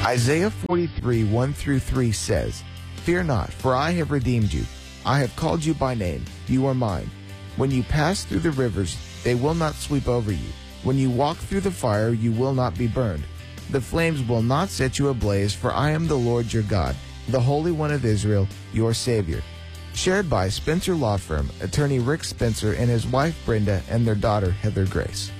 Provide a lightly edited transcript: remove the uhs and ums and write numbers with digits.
Isaiah 43, 1 through 3 says, "Fear not, for I have redeemed you. I have called you by name. You are mine. When you pass through the rivers, they will not sweep over you. When you walk through the fire, you will not be burned. The flames will not set you ablaze, for I am the Lord your God, the Holy One of Israel, your Savior." Shared by Spencer Law Firm, attorney Rick Spencer and his wife Brenda and their daughter Heather Grace.